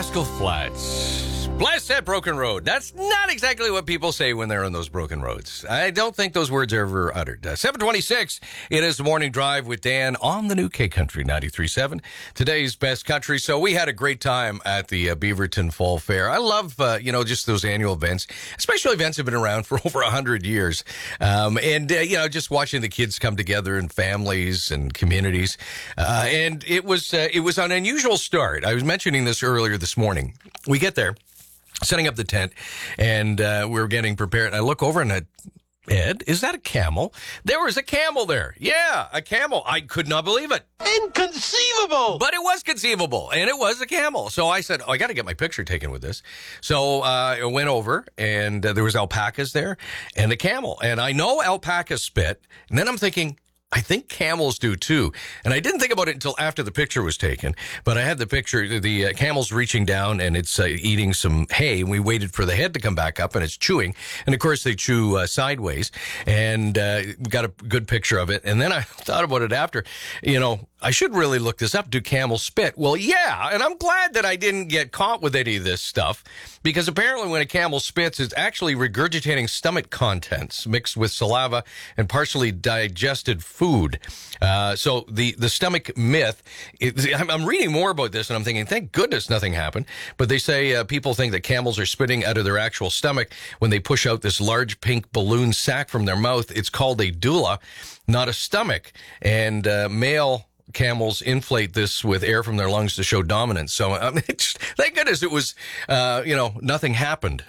Rascal Flats. Bless that broken road. That's not exactly what people say when they're on those broken roads. I don't think those words are ever uttered. 7:26, it is the morning drive with Dan on the new K Country 93.7. Today's best country. So we had a great time at the Beaverton Fall Fair. I love, just those annual events, especially events that have been around for over 100 years. Just watching the kids come together in families and communities. And it was an unusual start. I was mentioning this earlier this morning. We get there, setting up the tent, and we're getting prepared. I look over and Ed, is that a camel? There was a camel there. Yeah, a camel. I could not believe it. Inconceivable! But it was conceivable, and it was a camel. So I said, I got to get my picture taken with this. So I went over, and there was alpacas there, and a camel. And I know alpacas spit, and then I'm thinking, I think camels do too. And I didn't think about it until after the picture was taken. But I had the picture, the camel's reaching down and it's eating some hay. And we waited for the head to come back up and it's chewing. And of course they chew sideways. And we got a good picture of it. And then I thought about it after, I should really look this up. Do camels spit? Well, yeah. And I'm glad that I didn't get caught with any of this stuff, because apparently when a camel spits, it's actually regurgitating stomach contents mixed with saliva and partially digested food. So the stomach myth, I'm reading more about this and I'm thinking, thank goodness nothing happened. But they say people think that camels are spitting out of their actual stomach when they push out this large pink balloon sac from their mouth. It's called a dula, not a stomach. And male camels inflate this with air from their lungs to show dominance. So thank goodness it was, nothing happened.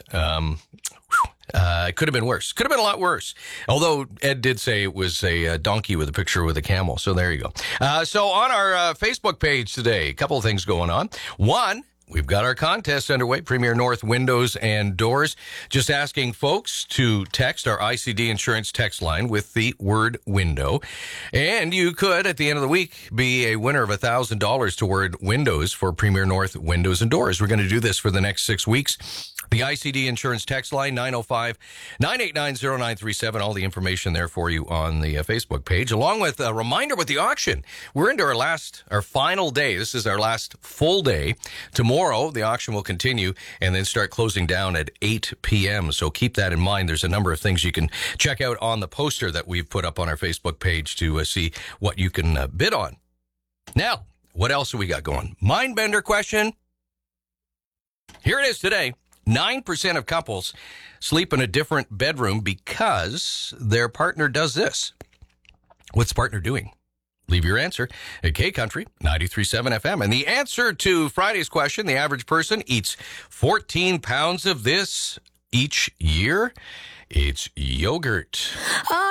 It could have been worse. Could have been a lot worse. Although Ed did say it was a donkey with a picture with a camel. So there you go. So on our Facebook page today, a couple of things going on. One, we've got our contest underway, Premier North Windows and Doors. Just asking folks to text our ICD Insurance text line with the word window. And you could, at the end of the week, be a winner of $1,000 toward windows for Premier North Windows and Doors. We're going to do this for the next 6 weeks. The ICD Insurance text line, 905-989-0937. All the information there for you on the Facebook page, along with a reminder with the auction. We're into our final day. This is our last full day. Tomorrow, the auction will continue and then start closing down at 8 p.m. So keep that in mind. There's a number of things you can check out on the poster that we've put up on our Facebook page to see what you can bid on. Now, what else have we got going? Mindbender question. Here it is today. 9% of couples sleep in a different bedroom because their partner does this. What's the partner doing? Leave your answer at K Country 93.7 FM. And the answer to Friday's question, the average person eats 14 pounds of this each year. It's yogurt.